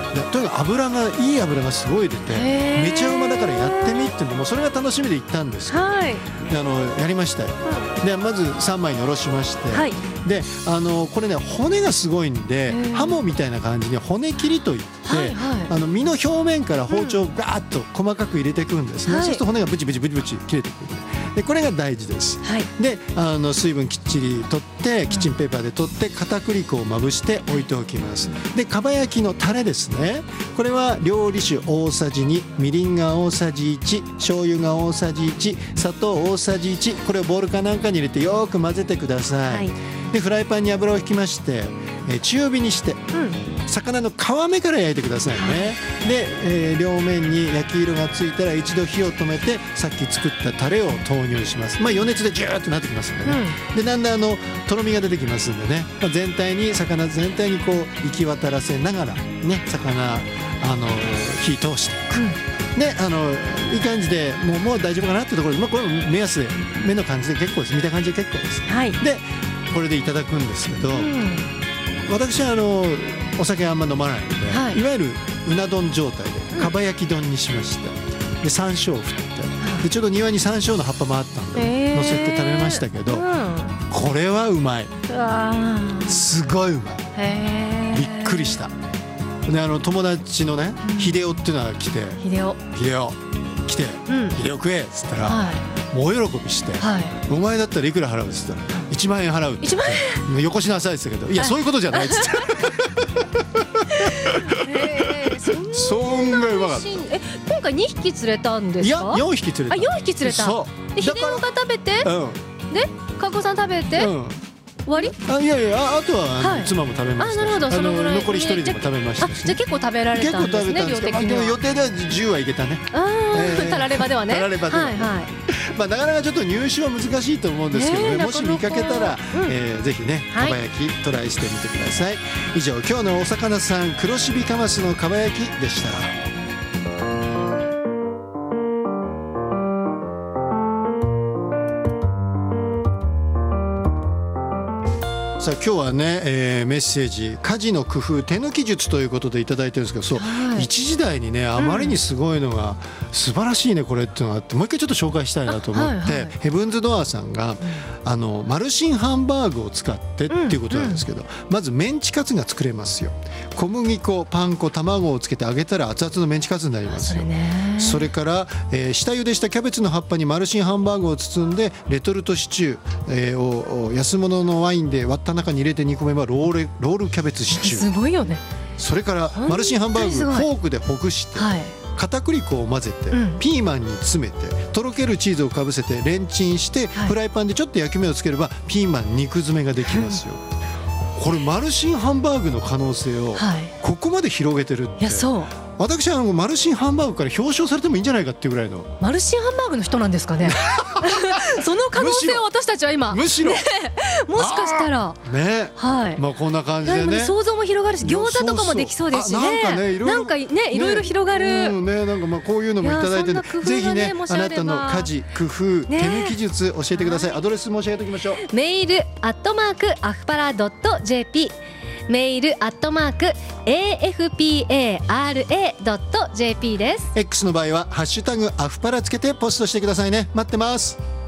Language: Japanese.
とにかくいい油がすごい出て、めちゃうまだからやってみっていうのもそれが楽しみで行ったんですけど、 はい、 やりましたよ。でまず3枚におろしまして、 はい、 でこれね骨がすごいんでハモみたいな感じに骨切りといって、 はいはい、 身の表面から包丁をガーッと細かく入れていくんですね、そうすると骨がブチブチブチブチ切れてくる。でこれが大事です、はい、で水分きっちり取ってキッチンペーパーで取って片栗粉をまぶして置いておきます。でかば焼きのタレですね、これは料理酒大さじ2、みりんが大さじ1、醤油が大さじ1、砂糖大さじ1、これをボウルかなんかに入れてよく混ぜてください、はい、でフライパンに油を引きまして、中火にして、魚の皮目から焼いてくださいね。で、両面に焼き色がついたら一度火を止めてさっき作ったタレを投入します。余熱でジューッとなってきますんでね、でだんだんとろみが出てきますんでね、魚全体にこう行き渡らせながらね、魚火通していく、でいい感じでもう大丈夫かなってところで、これ目安で目の感じで結構です。見た感じで結構です、はい、でこれでいただくんですけど、私はお酒あんま飲まないので、はい、いわゆるうな丼状態でかば焼き丼にしました。で山椒を振って、でちょうど庭に山椒の葉っぱもあったんで乗せて食べましたけど、これはうまい、すごいうまい、びっくりした。で友達のね秀夫っていうのが来て、秀夫来て、秀夫食えっつったら、はい、もう喜びして、はい、お前だったらいくら払うっつったら1万円払うって、1万円よこしなさいって言ったけど、いやそういうことじゃないっつってそんなうまかった。 今回2匹釣れたんですか？ いや4匹釣れた。 4匹釣れた。で秀夫が食べて、で加古さん食べて、終わり？ いやいや、あとは妻も食べました。 なるほど、そのぐらい。 残り1人でも食べましたし。 じゃあ結構食べられたんですね、量的には。 予定では10はいけたね。 たらればではね。 たらればではね。なかなかちょっと入手は難しいと思うんですけどね、もし見かけたらぜひねかば焼きトライしてみてください。以上、今日のお魚さん黒シビカマスのかば焼きでした。さあ今日はね、メッセージ家事の工夫手抜き術ということでいただいてるんですけど、そう、1時台にねあまりにすごいのが、素晴らしいねこれっていうのがあって、もう一回ちょっと紹介したいなと思って、ヘブンズドアーさんが、マルシンハンバーグを使ってっていうことなんですけど、まずメンチカツが作れますよ。小麦粉、パン粉、卵をつけて揚げたら熱々のメンチカツになりますよ。それから、下茹でしたキャベツの葉っぱにマルシンハンバーグを包んでレトルトシチュー、を安物のワインで割った中に入れて煮込めばロールキャベツシチュー。 すごいよね。 それからマルシンハンバーグフォークでほぐして、片栗粉を混ぜて、ピーマンに詰めてとろけるチーズをかぶせてレンチンして、フライパンでちょっと焼き目をつければピーマン肉詰めができますよ。これマルシンハンバーグの可能性をここまで広げてるって、私はマルシンハンバーグから表彰されてもいいんじゃないかっていうぐらいの。 マルシンハンバーグの人なんですかねその可能性を私たちは今むしろ、 もしかしたらね、 こんな感じでね、 想像も広がるし、餃子とかもできそうですしね、なんかねいろいろ広がる、 なんかこういうのもいただいて、ぜひねあなたの家事工夫手抜き術教えてください。アドレス申し上げておきましょう。 メールアフパラ.jp、メール@afpara.jp です。 X の場合はハッシュタグアフパラつけてポストしてくださいね。待ってます。